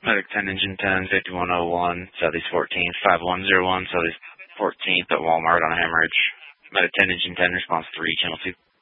Medic 10, Engine 10, 5101, Southeast 14th, 5101, Southeast 14th at Walmart on a hemorrhage. Medic 10, Engine 10, response 3, channel 2.